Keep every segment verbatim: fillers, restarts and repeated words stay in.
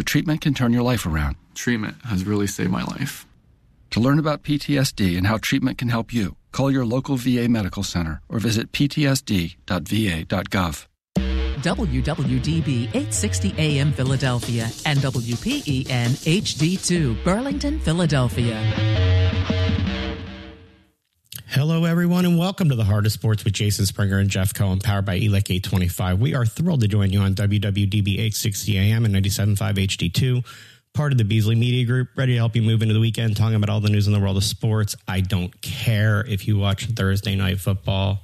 but treatment can turn your life around. Treatment has really saved my life. To learn about P T S D and how treatment can help you, call your local V A medical center or visit p t s d dot v a dot gov. W W D B eight sixty A M Philadelphia and W P E N H D two Burlington, Philadelphia. Hello, everyone, and welcome to the Heart of Sports with Jason Springer and Jeff Cohen, powered by E L E C eight twenty-five. We are thrilled to join you on W W D B eight sixty A M and ninety-seven point five H D two, part of the Beasley Media Group, ready to help you move into the weekend, talking about all the news in the world of sports. I don't care if you watch Thursday Night Football.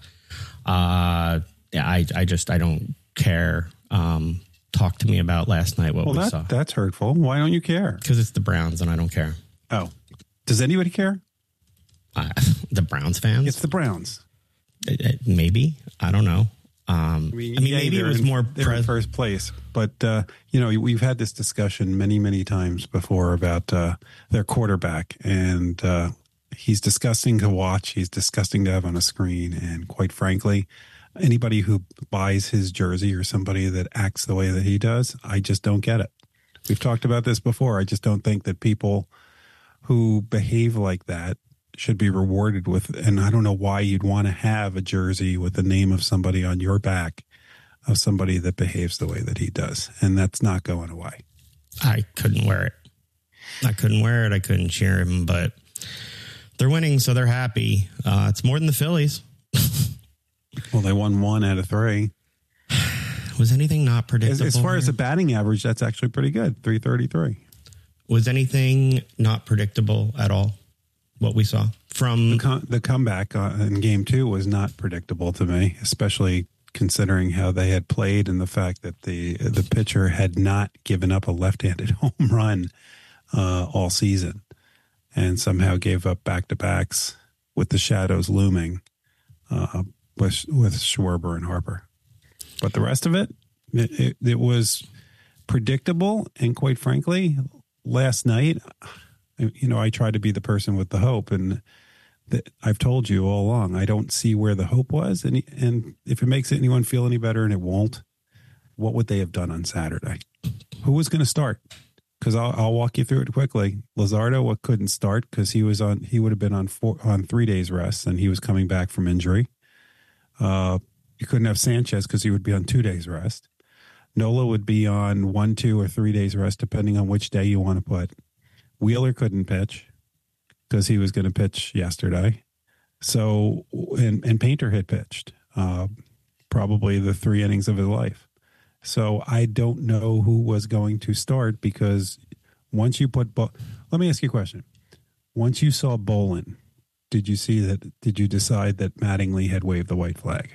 Uh, yeah, I, I just, I don't care. Um, talk to me about last night, what well, we that, saw. That's hurtful. Why don't you care? Because it's the Browns, and I don't care. Oh. Does anybody care? Uh, the Browns fans? It's the Browns. It, it, maybe. I don't know. Um, I mean, I mean yeah, maybe it was in, more they're pres- in first place, but uh, you know, we've had this discussion many, many times before about uh, their quarterback, and uh, he's disgusting to watch. He's disgusting to have on a screen, and quite frankly, anybody who buys his jersey or somebody that acts the way that he does, I just don't get it. We've talked about this before. I just don't think that people who behave like that should be rewarded with, and I don't know why you'd want to have a jersey with the name of somebody on your back of somebody that behaves the way that he does. And that's not going away. I couldn't wear it. I couldn't wear it. I couldn't cheer him, but they're winning, so they're happy. Uh, it's more than the Phillies. Well, they won one out of three. Was anything not predictable? As, as far here? as the batting average, that's actually pretty good. three thirty-three. Was anything not predictable at all? What we saw from the, com- the comeback uh, in game two was not predictable to me, especially considering how they had played and the fact that the the pitcher had not given up a left-handed home run uh, all season, and somehow gave up back-to-backs with the shadows looming uh, with with Schwarber and Harper. But the rest of it, it, it, it was predictable, and quite frankly, last night, you know, I try to be the person with the hope, and that I've told you all along, I don't see where the hope was. And, and if it makes anyone feel any better, and it won't, what would they have done on Saturday? Who was going to start? Because I'll, I'll walk you through it quickly. Luzardo what couldn't start because he was on. He would have been on four, on three days rest, and he was coming back from injury. Uh, you couldn't have Sanchez because he would be on two days rest. Nola would be on one, two, or three days rest, depending on which day you want to put. Wheeler couldn't pitch because he was going to pitch yesterday. So, and, and Painter had pitched uh, probably the three innings of his life. So I don't know who was going to start because once you put, Bo- let me ask you a question. Once you saw Bolin, did you see that, did you decide that Mattingly had waved the white flag?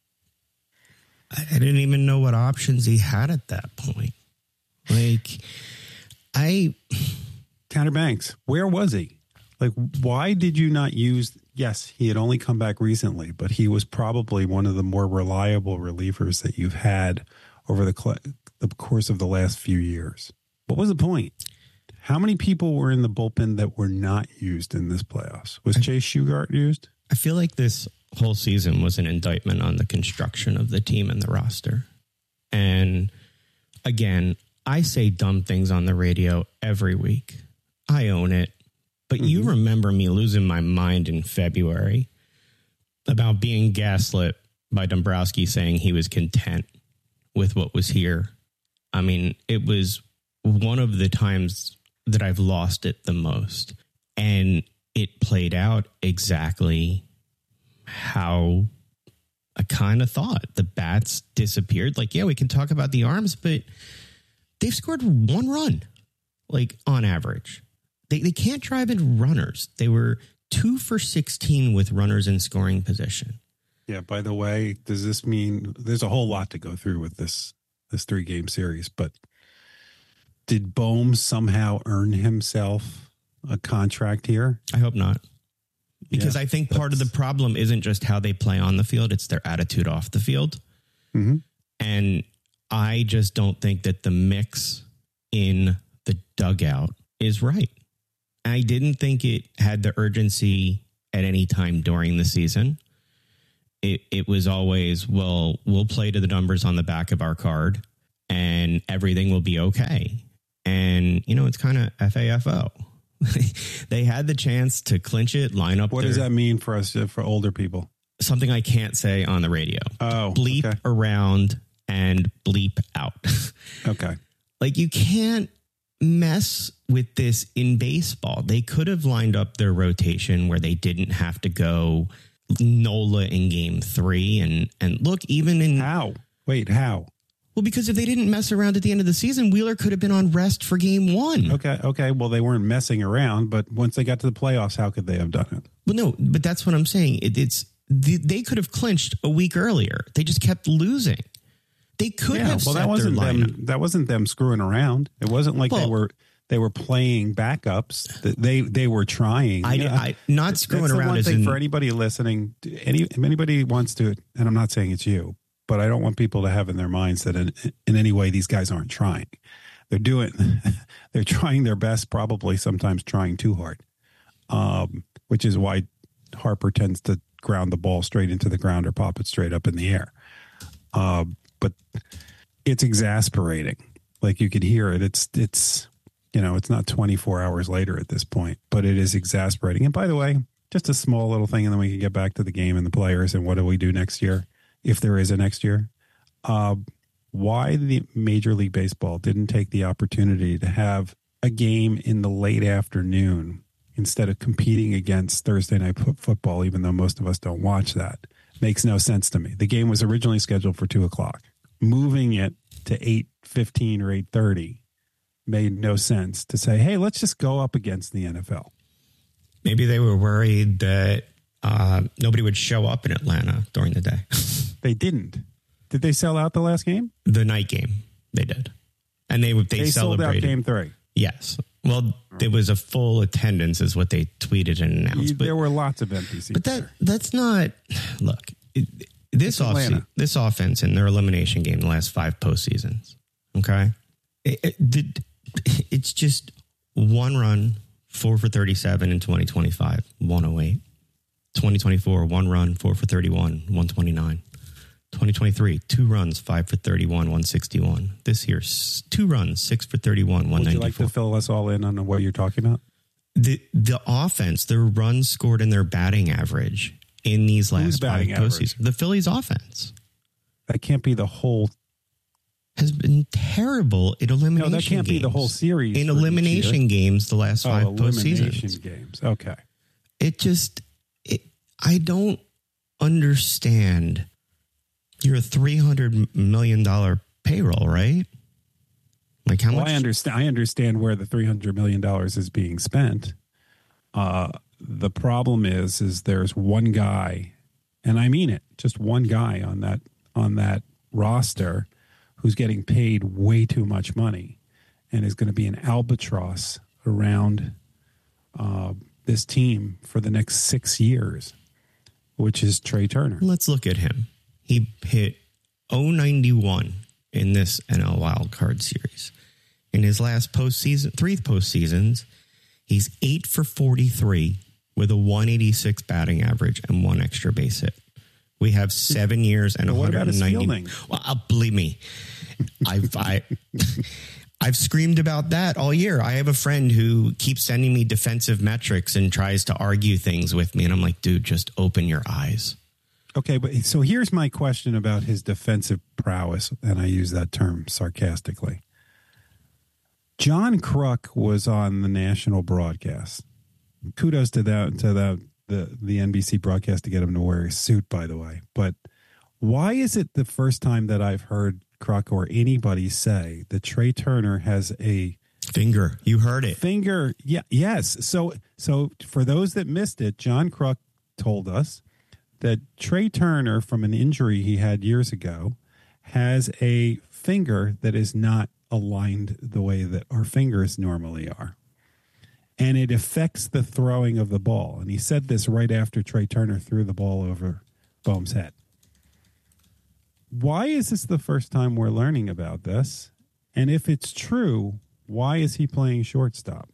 I didn't even know what options he had at that point. Like, I... Tanner Banks, where was he? Like, why did you not use, yes, he had only come back recently, but he was probably one of the more reliable relievers that you've had over the, cl- the course of the last few years. What was the point? How many people were in the bullpen that were not used in this playoffs? Was I, Chase Shugart used? I feel like this whole season was an indictment on the construction of the team and the roster. And again, I say dumb things on the radio every week. I own it. But mm-hmm. you remember me losing my mind in February about being gaslit by Dombrowski saying he was content with what was here. I mean, it was one of the times that I've lost it the most. And it played out exactly how I kind of thought. The bats disappeared. Like, yeah, we can talk about the arms, but they've scored one run, like, on average. They they can't drive in runners. They were two for sixteen with runners in scoring position. Yeah, by the way, does this mean there's a whole lot to go through with this this three game series, but did Bohm somehow earn himself a contract here? I hope not. Because yeah, I think part of the problem isn't just how they play on the field, it's their attitude off the field. Mm-hmm. And I just don't think that the mix in the dugout is right. I didn't think it had the urgency at any time during the season. It it was always, well, we'll play to the numbers on the back of our card and everything will be okay. And, you know, it's kind of F A F O. They had the chance to clinch it, line up. What their, does that mean for us, for older people? Something I can't say on the radio. Oh, bleep okay. around and bleep out. Okay. Like, you can't mess with this in baseball. They could have lined up their rotation where they didn't have to go Nola in game three. And, and look, even in... How? Wait, how? Well, because if they didn't mess around at the end of the season, Wheeler could have been on rest for game one. Okay, okay. Well, they weren't messing around, but once they got to the playoffs, how could they have done it? Well, no, but that's what I'm saying. It, it's they could have clinched a week earlier. They just kept losing. They could yeah, have well, set that wasn't their lineup. them. That wasn't them screwing around. It wasn't like Well, they were they were playing backups. They they were trying. I, Yeah. I not screwing That's the around one as thing in, for anybody listening. Any if anybody wants to, and I'm not saying it's you, but I don't want people to have in their minds that in, in any way these guys aren't trying. They're doing, they're trying their best, probably sometimes trying too hard, um, which is why Harper tends to ground the ball straight into the ground or pop it straight up in the air. Uh, but it's exasperating. Like, you could hear it. It's, it's, you know, it's not twenty-four hours later at this point, but it is exasperating. And by the way, just a small little thing, and then we can get back to the game and the players and what do we do next year, if there is a next year. Uh, why the Major League Baseball didn't take the opportunity to have a game in the late afternoon instead of competing against Thursday night football, even though most of us don't watch that, makes no sense to me. The game was originally scheduled for two o'clock. Moving it to eight fifteen or eight thirty made no sense to say, hey, let's just go up against the N F L. Maybe they were worried that uh, nobody would show up in Atlanta during the day. They didn't. Did they sell out the last game? The night game, they did. And they, they, They celebrated. sold out game three. Yes. Well, there was a full attendance is what they tweeted and announced. You, But, there were lots of empty seats. but that there. that's not, look, it, this, off, Atlanta. this offense in their elimination game, the last five postseasons, okay? It, it, the- it's just one run, four for thirty-seven in twenty twenty-five, one oh eight. twenty twenty-four, one run, four for thirty-one, one twenty-nine. twenty twenty-three, two runs, five for thirty-one, one sixty-one. This year, s- two runs, six for thirty-one, one Would you ninety-four. like to fill us all in on what you're talking about? The the offense, the runs scored in their batting average in these Who's last five batting average? postseasons. The Phillies offense That can't be the whole. has been terrible in elimination No, that can't games. be the whole series. In for each elimination year. games the last Oh, five elimination postseasons. games. Okay. It just, it, I don't understand. You're a three hundred million dollars payroll, right? Like how Well, much? I understand. I understand where the three hundred million dollars is being spent. Uh, the problem is, is there's one guy, and I mean it, just one guy on that on that roster who's getting paid way too much money, and is going to be an albatross around uh, this team for the next six years, which is Trey Turner. Let's look at him. He hit oh ninety-one in this N L Wild Card Series. In his last postseason, three postseasons, he's eight for forty-three with a one eighty-six batting average and one extra base hit. We have seven years and But what about his one ninety. fielding? Well, uh, believe me, I've I, I've screamed about that all year. I have a friend who keeps sending me defensive metrics and tries to argue things with me, and I'm like, dude, just open your eyes. Okay, but so here's my question about his defensive prowess, and I use that term sarcastically. John Kruk was on the national broadcast. Kudos to that to the, the the N B C broadcast to get him to wear a suit, by the way. But why is it the first time that I've heard Kruk or anybody say that Trey Turner has a Finger, you heard it. finger? Yeah, yes. So so for those that missed it, John Kruk told us that Trey Turner, from an injury he had years ago, has a finger that is not aligned the way that our fingers normally are. And it affects the throwing of the ball. And he said this right after Trey Turner threw the ball over Bohm's head. Why is this the first time we're learning about this? And if it's true, why is he playing shortstop?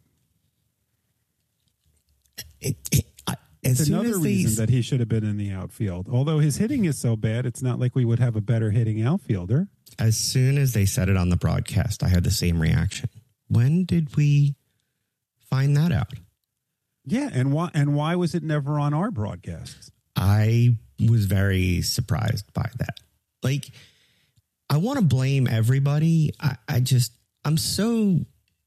It, it, I, as It's soon another as they, reason that he should have been in the outfield. Although his hitting is so bad, it's not like we would have a better hitting outfielder. as soon as they said it on the broadcast, I had the same reaction. When did we find that out? Yeah, and why and why was it never on our broadcasts? I was very surprised by that. Like, I want to blame everybody. I, I just, I'm so,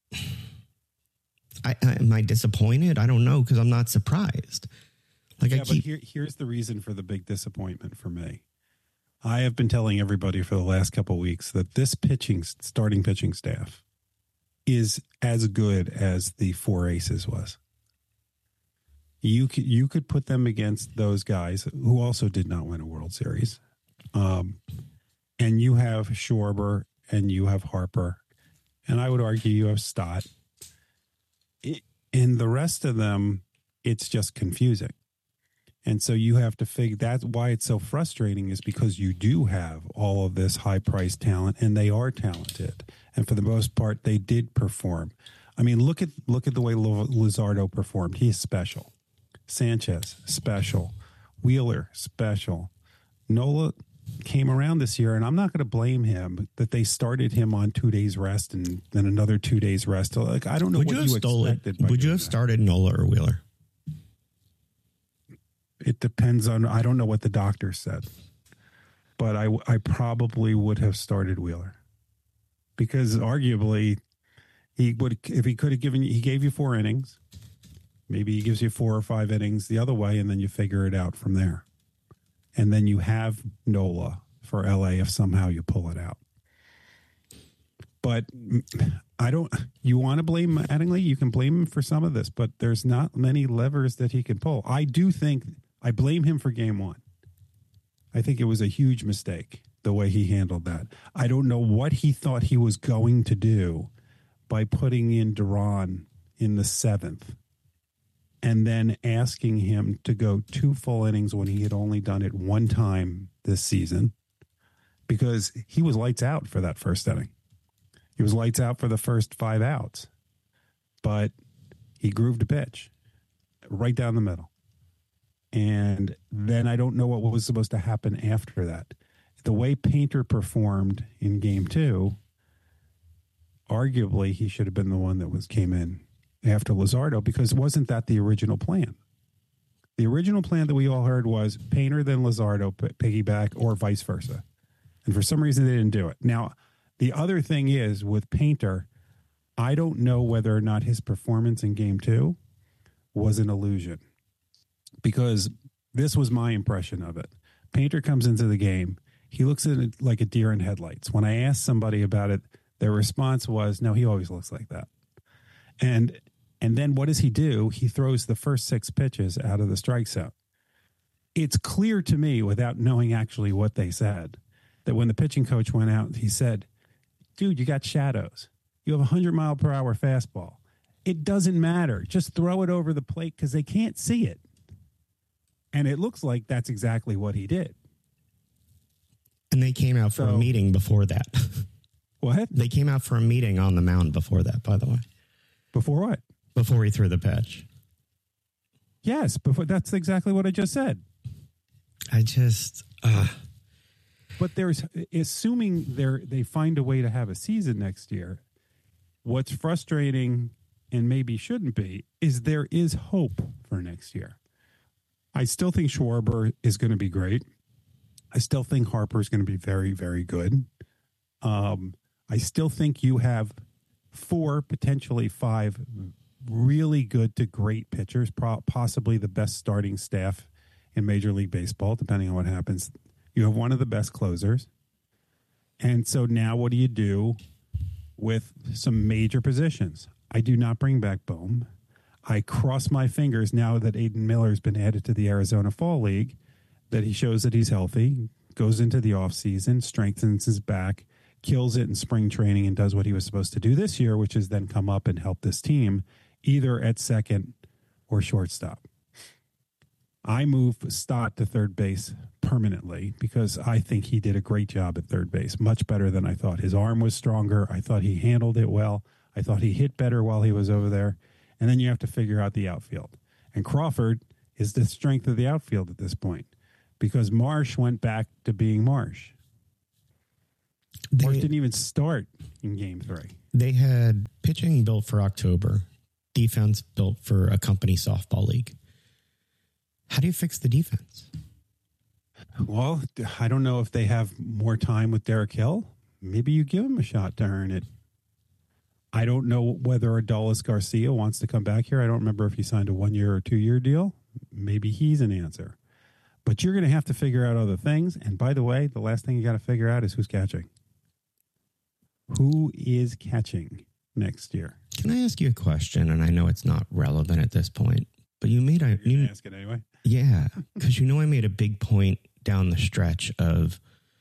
I, I, am I disappointed? I don't know, because I'm not surprised. Like, yeah, I keep, but here, here's the reason for the big disappointment for me. I have been telling everybody for the last couple of weeks that this pitching, starting pitching staff is as good as the four aces was. You could, you could put them against those guys who also did not win a World Series. Um, and you have Schwarber and you have Harper. And I would argue you have Stott. It, and the rest of them, it's just confusing. And so you have to figure that's why it's so frustrating, is because you do have all of this high priced talent and they are talented. And for the most part, they did perform. I mean, look at, look at the way Luzardo performed. He is special. Sanchez, special. Wheeler, special. Nola came around this year, and I'm not going to blame him that they started him on two days rest and then another two days rest. Like, I don't know would what you, you have stolen, expected. Would you have that. started Nola or Wheeler? It depends on, I don't know what the doctor said, but I, I probably would have started Wheeler, because arguably he would, if he could have given you, he gave you four innings. Maybe he gives you four or five innings the other way, and then you figure it out from there. And then you have Nola for L A if somehow you pull it out. But I don't, you want to blame Mattingly? You can blame him for some of this, but there's not many levers that he can pull. I do think, I blame him for game one. I think it was a huge mistake, the way he handled that. I don't know what he thought he was going to do by putting in Duran in the seventh, and then asking him to go two full innings when he had only done it one time this season, because he was lights out for that first inning. He was lights out for the first five outs, but he grooved a pitch right down the middle. And then I don't know what was supposed to happen after that. The way Painter performed in game two, arguably he should have been the one that was came in after Luzardo, because wasn't that the original plan? The original plan that we all heard was Painter, then Luzardo, piggyback, or vice versa. And for some reason, they didn't do it. Now, the other thing is with Painter, I don't know whether or not his performance in game two was an illusion, because this was my impression of it. Painter comes into the game. He looks at it like a deer in headlights. When I asked somebody about it, their response was, no, he always looks like that. And and then what does he do? He throws the first six pitches out of the strike zone. It's clear to me, without knowing actually what they said, that when the pitching coach went out, he said, dude, you got shadows. You have a one hundred mile per hour fastball. It doesn't matter. Just throw it over the plate because they can't see it. And it looks like that's exactly what he did. And they came out for So- a meeting before that. What? They came out for a meeting on the mound before that, by the way, Before what? before he threw the pitch. Yes, before. That's exactly what I just said. I just, uh, But there's, assuming they they find a way to have a season next year, what's frustrating and maybe shouldn't be is there is hope for next year. I still think Schwarber is going to be great. I still think Harper is going to be very, very good. Um, I still think you have four, potentially five really good to great pitchers, pro- possibly the best starting staff in Major League Baseball, depending on what happens. You have one of the best closers. And so now what do you do with some major positions? I do not bring back Bohm. I cross my fingers now that Aiden Miller has been added to the Arizona Fall League, that he shows that he's healthy, goes into the offseason, strengthens his back, kills it in spring training, and does what he was supposed to do this year, which is then come up and help this team either at second or shortstop. I move Stott to third base permanently because I think he did a great job at third base, much better than I thought. His arm was stronger. I thought he handled it well. I thought he hit better while he was over there. And then you have to figure out the outfield. And Crawford is the strength of the outfield at this point because Marsh went back to being Marsh. they, Marsh didn't even start in game three. they had pitching built for October, defense built for a company softball league. How do you fix the defense? Well, I don't know if they have more time with Derek Hill. Maybe you give him a shot to earn it. I don't know whether Adolis Garcia wants to come back here. I don't remember if he signed a one-year or two-year deal. Maybe he's an answer. But you're going to have to figure out other things. And by the way, the last thing you got to figure out is who's catching. Who is catching next year? Can I ask you a question? And I know it's not relevant at this point, but you made a... You're you, ask it anyway? Yeah, because you know I made a big point down the stretch of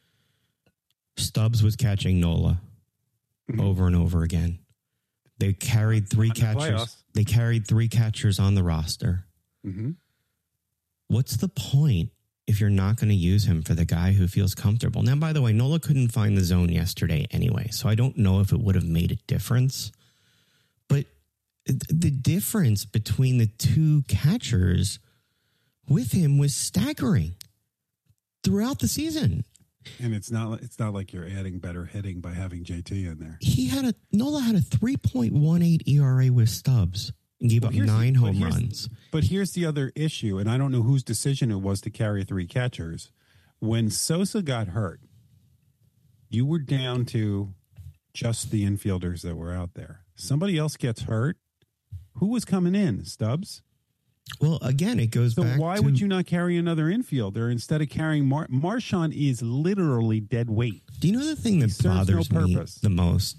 Stubbs was catching Nola mm-hmm. over and over again. They carried three catchers. They carried three catchers on the roster. Mm-hmm. What's the point if you're not going to use him for the guy who feels comfortable? Now, by the way, Nola couldn't find the zone yesterday anyway, so I don't know if it would have made a difference. But the difference between the two catchers with him was staggering throughout the season. And it's not it's not like you're adding better hitting by having J T in there. He had a Nola had a three point one eight E R A with Stubbs and gave well, up nine the, home but runs. But here's the other issue, and I don't know whose decision it was to carry three catchers. When Sosa got hurt, you were down to just the infielders that were out there. Somebody else gets hurt. Who was coming in? Stubbs? Well, again, it goes so back So why to, would you not carry another infielder instead of carrying Mar- Marchand is literally dead weight. Do you know the thing that he bothers no me purpose. the most?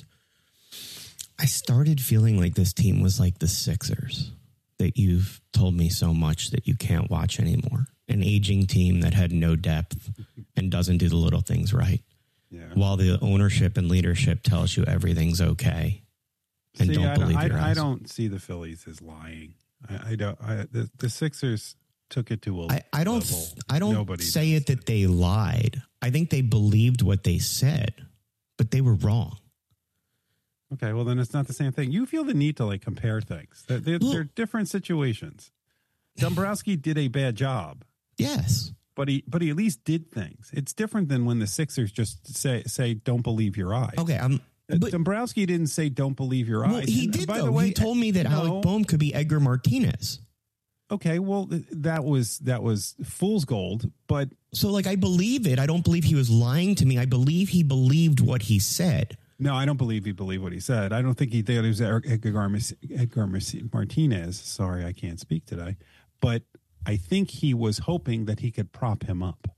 I started feeling like this team was like the Sixers that you've told me so much that you can't watch anymore. An aging team that had no depth and doesn't do the little things right. Yeah. While the ownership and leadership tells you everything's okay and see, don't I, believe I, your eyes. I don't see the Phillies as lying. I, I don't. I, the, the Sixers took it to a I, I don't. level I don't nobody say it that it. they lied. I think they believed what they said, but they were wrong. Okay, well then it's not the same thing. You feel the need to like compare things. They're, they're, well, they're different situations. Dombrowski did a bad job. Yes, but he but he at least did things. It's different than when the Sixers just say say don't believe your eyes. Okay, I'm. But, Dombrowski didn't say don't believe your well, eyes. He and, did by though. The way, he told me that no, Alec Boehm could be Edgar Martinez. Okay, well that was that was fool's gold. But so like I believe it. I don't believe he was lying to me. I believe he believed what he said. No, I don't believe he believed what he said. I don't think he thought it was Edgar, Edgar Martinez. Sorry, I can't speak today. But I think he was hoping that he could prop him up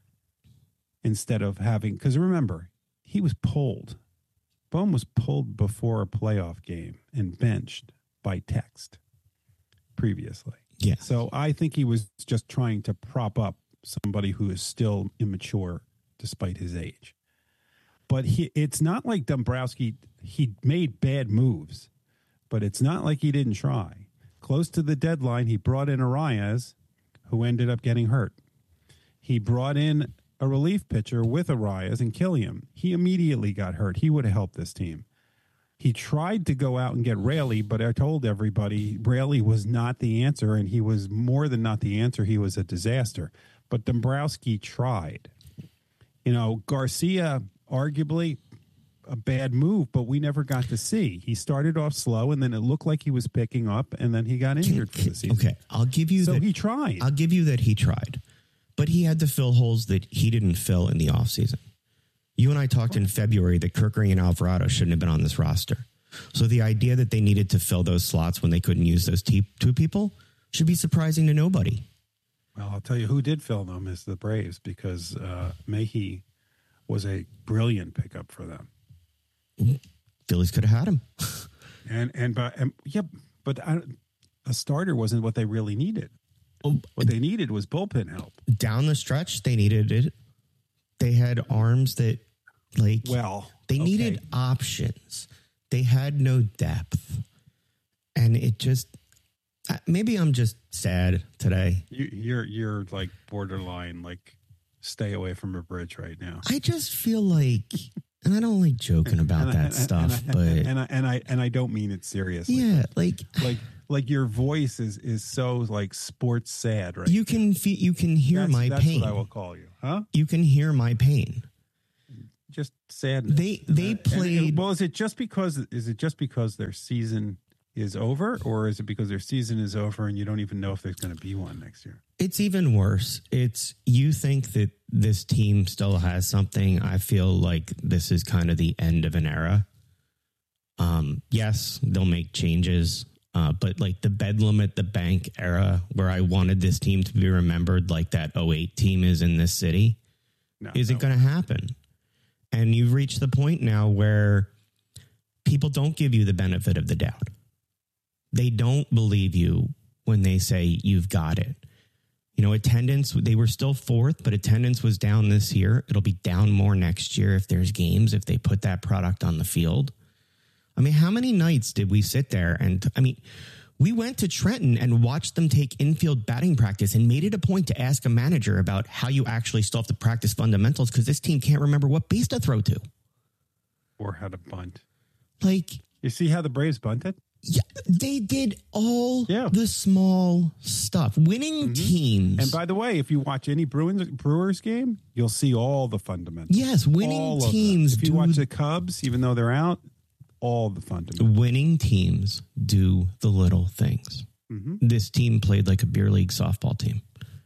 instead of having, because remember, he was pulled. Boehm was pulled before a playoff game and benched by text previously. Yeah. So I think he was just trying to prop up somebody who is still immature despite his age. But he, it's not like Dombrowski, he made bad moves, but it's not like he didn't try. Close to the deadline, he brought in Arias, who ended up getting hurt. He brought in a relief pitcher with Arias and Killian. He immediately got hurt. He would have helped this team. He tried to go out and get Raley, but I told everybody Raley was not the answer, and he was more than not the answer. He was a disaster. But Dombrowski tried. You know, Garcia, arguably a bad move, but we never got to see. He started off slow, and then it looked like he was picking up, and then he got injured for the season. Okay, I'll give you so that. he tried. I'll give you that he tried. But he had to fill holes that he didn't fill in the offseason. You and I talked in February that Kirkering and Alvarado shouldn't have been on this roster. So the idea that they needed to fill those slots when they couldn't use those t- two people should be surprising to nobody. Well, I'll tell you who did fill them is the Braves, because uh, Mahi was a brilliant pickup for them. Phillies could have had him. and and but and, yeah, but I, a starter wasn't what they really needed. What they needed was bullpen help. Down the stretch, they needed it. They had arms that, like, well, they okay. needed options. They had no depth. And it just, maybe I'm just sad today. You, you're, you're like borderline, like, stay away from a bridge right now. I just feel like, and I don't like joking about and, that and, stuff, and, but. And, and, I, and, I, and I don't mean it seriously. Yeah, like. Like. Like your voice is, is so like sports sad, right? You can feel, you can hear that's, my that's pain. That's what I will call you, huh? You can hear my pain. just sadness. They they And- played and- well, is it just because is it just because their season is over, or is it because their season is over and you don't even know if there's going to be one next year? It's even worse. It's you think that this team still has something. I feel like this is kind of the end of an era. Um, yes, they'll make changes, uh, but like the Bedlam at the Bank era, where I wanted this team to be remembered like that oh eight team is in this city, No, isn't no. going to happen. And you've reached the point now where people don't give you the benefit of the doubt. They don't believe you when they say you've got it. You know, attendance, they were still fourth, but attendance was down this year. It'll be down more next year if there's games, if they put that product on the field. I mean, how many nights did we sit there? And I mean, we went to Trenton and watched them take infield batting practice and made it a point to ask a manager about how you actually still have to practice fundamentals because this team can't remember what base to throw to. Or how to bunt. Like, You see how the Braves bunted? yeah, they did all Yeah. the small stuff. Winning teams. And by the way, if you watch any Bruins Brewers game, you'll see all the fundamentals. Yes, winning All of them. teams If you do- watch the Cubs, even though they're out, all the fundamentals. winning teams do the little things. Mhm. This team played like a beer league softball team.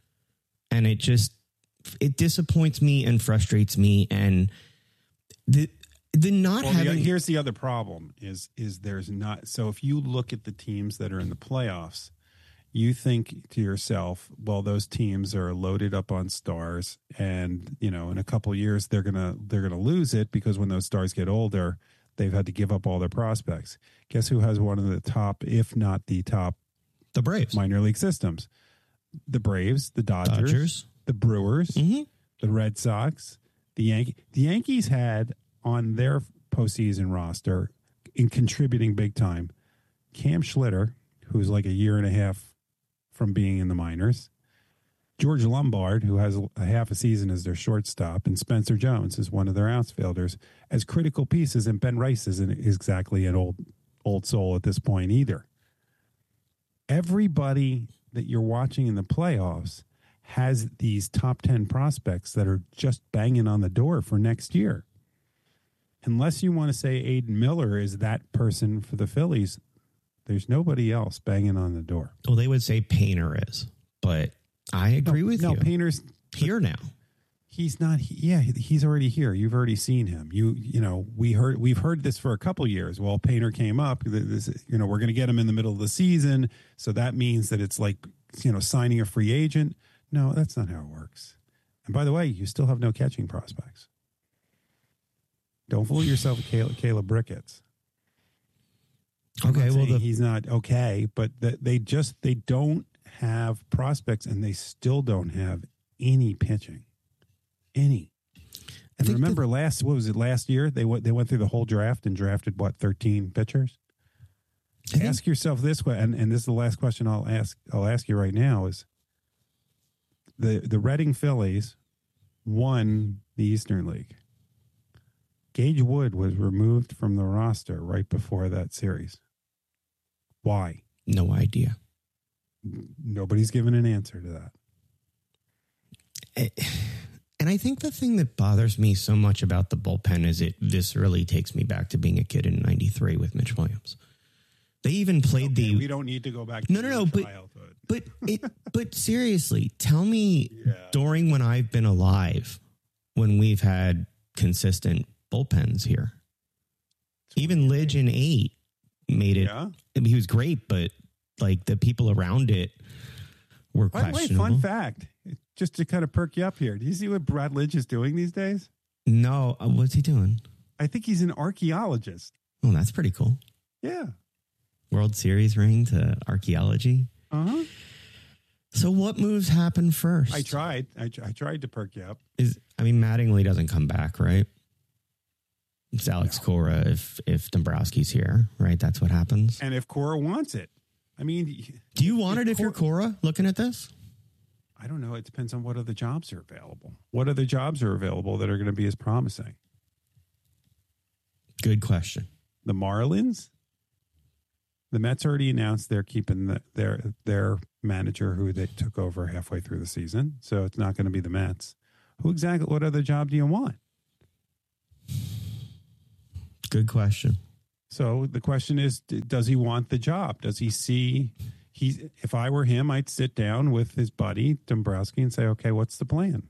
And it just, it disappoints me and frustrates me. And the, the not Well, having, the, here's the other problem is is there's not. So if you look at the teams that are in the playoffs, you think to yourself, well, those teams are loaded up on stars, and you know, in a couple of years they're gonna they're gonna lose it because when those stars get older, they've had to give up all their prospects. Guess who has one of the top, if not the top, the Braves. minor league systems? The Braves, the Dodgers, Dodgers. the Brewers, Mhm. the Red Sox, the Yankees. The Yankees had on their postseason roster, in contributing big time, Cam Schlitter, who's like a year and a half from being in the minors, George Lombard, who has a half a season as their shortstop, and Spencer Jones is one of their outfielders as critical pieces. And Ben Rice isn't exactly an old old soul at this point either. Everybody that you're watching in the playoffs has these top ten prospects that are just banging on the door for next year. Unless you want to say Aiden Miller is that person for the Phillies, there's nobody else banging on the door. Well, they would say Painter is, but I agree no, with no, you. Painter's Here now. he's not. Yeah, he's already here. You've already seen him. You you know we heard we've heard this for a couple years. Well, Painter came up. This, you know we're going to get him in the middle of the season, so that means that it's like you know signing a free agent. No, that's not how it works. And by the way, you still have no catching prospects. Don't fool yourself with Caleb, Caleb Ricketts. I'm Okay, not well, saying the, he's not okay, but the, they just they don't have prospects, and they still don't have any pitching, any. And think remember last what was it last year? They went they went through the whole draft and drafted what thirteen pitchers. I think- Ask yourself this way, and, and this is the last question I'll ask. I'll ask you right now: is the the Reading Phillies won the Eastern League? Gage Wood was removed from the roster right before that series. Why? no idea. Nobody's given an answer to that. And I think the thing that bothers me so much about the bullpen is it viscerally takes me back to being a kid in ninety-three with Mitch Williams. They even played Okay, the we don't need to go back to No, no, your no, but- childhood. But it, but seriously, tell me Yeah. during when I've been alive, when we've had consistent bullpens here, even Lidge in eight made it. Yeah. I mean, he was great, but like the people around it were By the way, questionable. fun fact, just to kind of perk you up here. Do you see what Brad Lidge is doing these days? No, uh, what's he doing? I think he's an archaeologist. Oh, that's pretty cool. Yeah. World Series ring to archaeology. Uh-huh. So what moves happen first? I tried. I, I tried to perk you up. Is I mean, Mattingly doesn't come back, right? It's Alex Cora if if Dombrowski's here, right? That's what happens. And if Cora wants it, I mean, Do you want it if you're Cora- Cora looking at this? I don't know. It depends on what other jobs are available. What other jobs are available that are going to be as promising? Good question. The Marlins? The Mets already announced they're keeping the, their their manager who they took over halfway through the season. So it's not going to be the Mets. Who exactly, what other job do you want? Good question. So the question is, d- does he want the job? Does he see he if I were him, I'd sit down with his buddy Dombrowski and say, okay, what's the plan?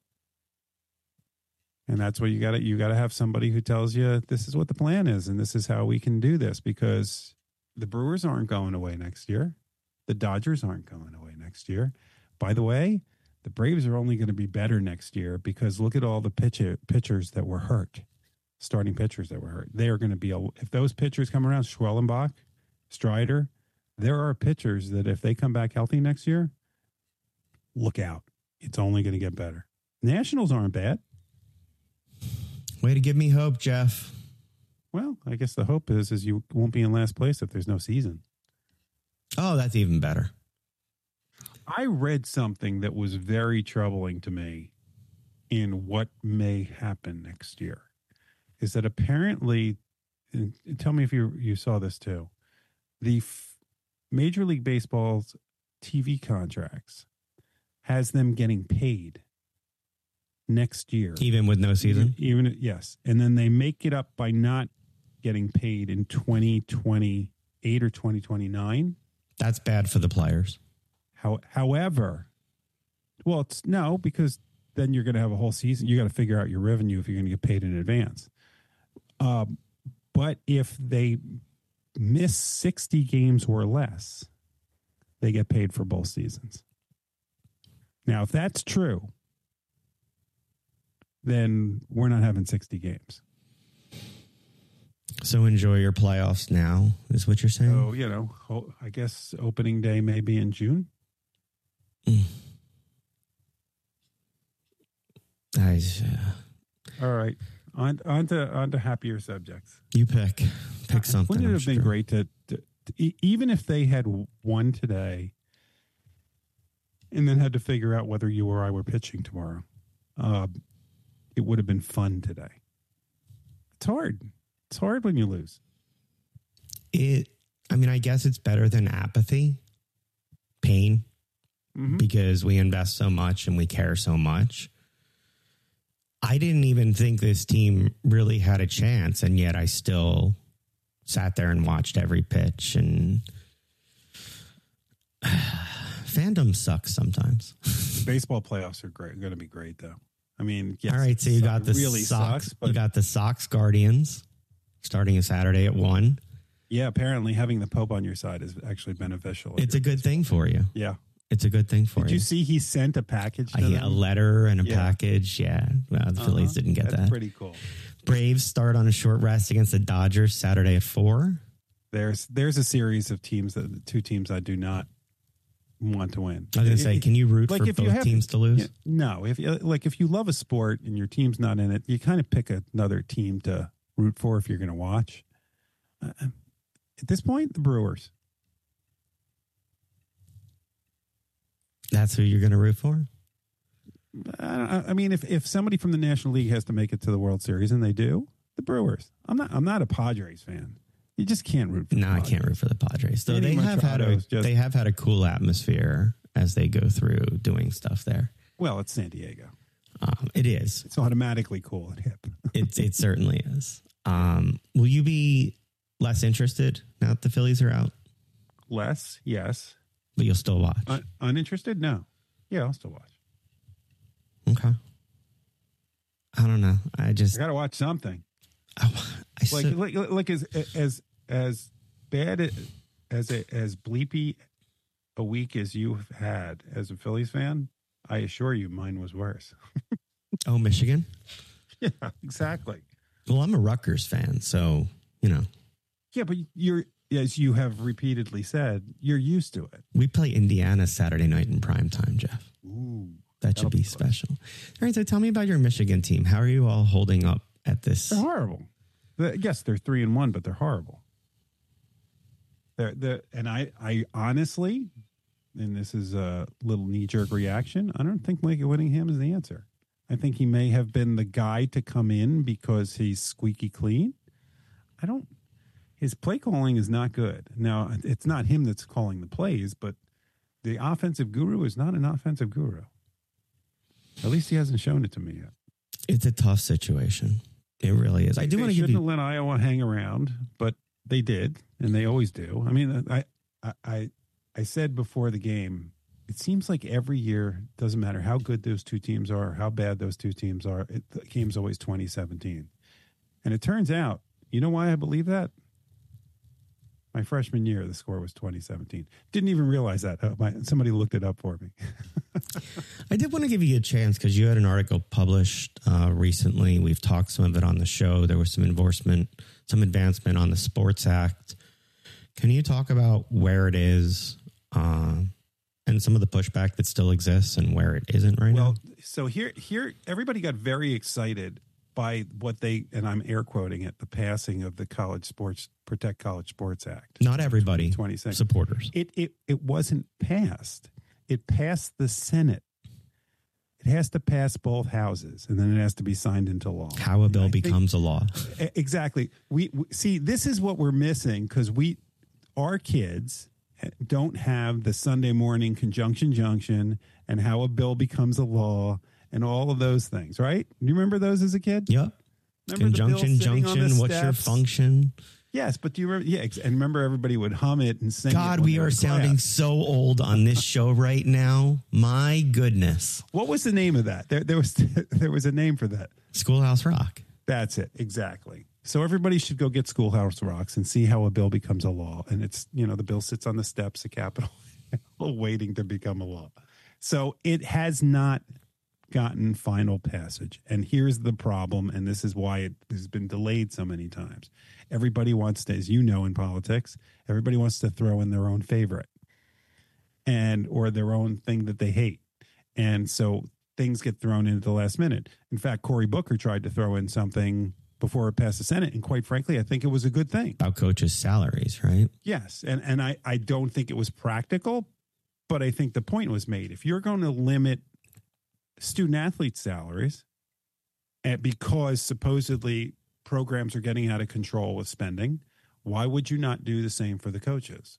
And that's what you got to you got to have somebody who tells you this is what the plan is and this is how we can do this, because the Brewers aren't going away next year. The Dodgers aren't going away next year. By the way, the Braves are only going to be better next year because look at all the pitcher, pitchers that were hurt, starting pitchers that were hurt. They are going to be, a, if those pitchers come around, Schwellenbach, Strider, there are pitchers that if they come back healthy next year, look out. It's only going to get better. Nationals aren't bad. Way to give me hope, Jeff. Well, I guess the hope is, is you won't be in last place if there's no season. Oh, that's even better. I read something that was very troubling to me in what may happen next year. Is that apparently, and tell me if you you saw this too, the f- Major League Baseball's T V contracts has them getting paid next year. Even with no season? Even, even yes. And then they make it up by not getting paid in twenty twenty-eight or twenty twenty-nine. That's bad for the players. How, however, well, it's no, because then you're going to have a whole season. You got to figure out your revenue if you're going to get paid in advance. Um, but if they miss sixty games or less, they get paid for both seasons. Now, if that's true, then we're not having sixty games. So enjoy your playoffs now, is what you're saying? So, you know, I guess opening day may be in June. Mm. I, uh, All right. On, on, to, on to happier subjects. You pick. Pick something. Wouldn't it I'm have been sure. great to, to, to, even if they had won today and then had to figure out whether you or I were pitching tomorrow, uh, it would have been fun today. It's hard. It's hard when you lose. It, I mean, I guess it's better than apathy, pain, Mm-hmm. because we invest so much and we care so much. I didn't even think this team really had a chance, and yet I still sat there and watched every pitch. And fandom sucks sometimes. Baseball playoffs are great. Going to be great, though. I mean, yes, all right. So you it got the really Sox. sucks, but you got the Sox Guardians starting a Saturday at one. yeah, apparently having the Pope on your side is actually beneficial. It's a good thing for you. Yeah. It's a good thing for Did you. you see he sent a package to Uh, yeah, them? a letter and a Yeah. package. Yeah. Well, the Phillies Uh-huh. didn't get That's that. pretty cool. Braves start on a short rest against the Dodgers Saturday at four. There's there's a series of teams that two teams I do not want to win. I was going to say, It- can you root like for if you both have- teams to lose? Yeah, no, if you- like if you love a sport and your team's not in it, you kind of pick another team to root for if you're going to watch. Uh, at this point, the Brewers. That's who you're going to root for? I, I mean, if, if somebody from the National League has to make it to the World Series, and they do, the Brewers. I'm not. I'm not a Padres fan. You just can't root for. No, the I Padres. can't root for the Padres. Though Manny they have had a Machado's just- they have had a cool atmosphere as they go through doing stuff there. Well, it's San Diego. Um, it is. It's automatically cool and hip. It it certainly is. Um, will you be less interested now that the Phillies are out? Less, yes. But you'll still watch. Un- uninterested? No. Yeah, I'll still watch. Okay. I don't know. I just I got to watch something. I, I Like, so- like, like as as as bad as a, as bleepy a week as you've had as a Phillies fan, I assure you, mine was worse. oh, Michigan. Yeah, exactly. Well, I'm a Rutgers fan, so you know Yeah, but you're, as you have repeatedly said, you're used to it. we play Indiana Saturday night in prime time, Jeff. Ooh, That that'll should be close. special. All right, so tell me about your Michigan team. How are you all holding up at this? They're horrible. The- yes, they're three and one, but they're horrible. They're, they're, and I, I honestly, and this is a little knee jerk reaction, I don't think Mike Whittingham is the answer. I think he may have been the guy to come in because he's squeaky clean. I don't, his play calling is not good. Now, it's not him that's calling the plays, but the offensive guru is not an offensive guru. At least he hasn't shown it to me yet. It's a tough situation. It really is. I do they want to give shouldn't you. have let Iowa hang around, but they did, and they always do. I mean, I, I, I said before the game, it seems like every year, doesn't matter how good those two teams are, how bad those two teams are, it, the game's always twenty seventeen. And it turns out, you know why I believe that? My freshman year, the score was twenty seventeen. Didn't even realize that. Uh, my, somebody looked it up for me. I did want to give you a chance because you had an article published uh, recently. We've talked some of it on the show. There was some enforcement, some advancement on the Sports Act. Can you talk about where it is uh, and some of the pushback that still exists and where it isn't right well, now? Well, so here, here, everybody got very excited by what they, and I'm air quoting it, the passing of the College Sports Protect College Sports Act. Not everybody, supporters. It, it, it wasn't passed. It passed the Senate. It has to pass both houses, and then it has to be signed into law. How a bill becomes a law. Exactly. We, we see, this is what we're missing because we, our kids don't have the Sunday morning conjunction junction and how a bill becomes a law and all of those things, right? Do you remember those as a kid? Yep. Remember conjunction junction, what's your function? Yes, but do you remember? Yeah, and remember everybody would hum it and sing. God, we are sounding so old on this show right now. My goodness. What was the name of that? There, there was there was a name for that. Schoolhouse Rock. That's it. Exactly. So everybody should go get Schoolhouse Rocks and see how a bill becomes a law. And it's, you know, the bill sits on the steps of Capitol waiting to become a law. So it has not gotten final passage. And here's the problem, and this is why it has been delayed so many times. Everybody wants to, as you know in politics, everybody wants to throw in their own favorite and or their own thing that they hate. And so things get thrown in at the last minute. In fact, Cory Booker tried to throw in something before it passed the Senate, and quite frankly, I think it was a good thing. About coaches' salaries, right? Yes, and, and I, I don't think it was practical, but I think the point was made. If you're going to limit student-athlete salaries and because supposedly programs are getting out of control with spending, why would you not do the same for the coaches?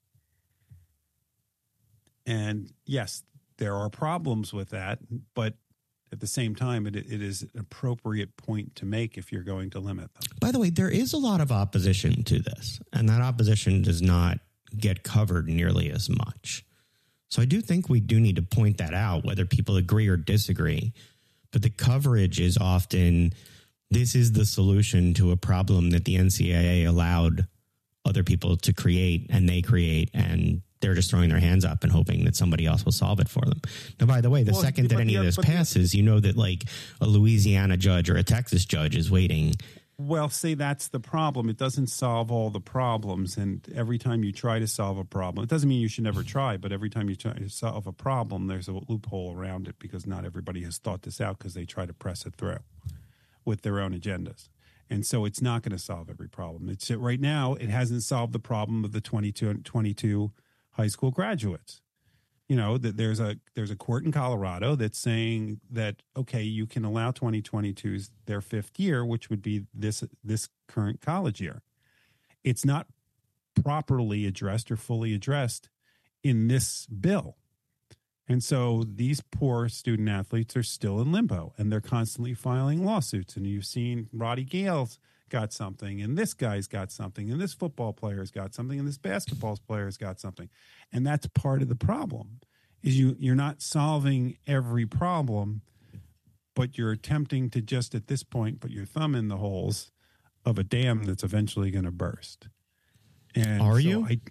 And yes, there are problems with that, but at the same time, it, it is an appropriate point to make if you're going to limit them. By the way, there is a lot of opposition to this, and that opposition does not get covered nearly as much. So I do think we do need to point that out, whether people agree or disagree. But the coverage is often, this is the solution to a problem that the N C double A allowed other people to create, and they create, and they're just throwing their hands up and hoping that somebody else will solve it for them. Now, by the way, the well, second that any of this passes, you know that like a Louisiana judge or a Texas judge is waiting. Well, see, that's the problem. It doesn't solve all the problems. And every time you try to solve a problem, it doesn't mean you should never try, but every time you try to solve a problem, there's a loophole around it because not everybody has thought this out because they try to press it through with their own agendas. And so it's not going to solve every problem. It's right now, it hasn't solved the problem of the twenty-two, twenty-two high school graduates. You know, that there's a there's a court in Colorado that's saying that, okay, you can allow twenty twenty-twos their fifth year, which would be this this current college year. It's not properly addressed or fully addressed in this bill. And so these poor student athletes are still in limbo, and they're constantly filing lawsuits. And you've seen Roddy Gale's got something, and this guy's got something, and this football player's got something, and this basketball player's got something. And that's part of the problem, is you, you're not solving every problem, but you're attempting to just at this point put your thumb in the holes of a dam that's eventually going to burst. And are so you? I,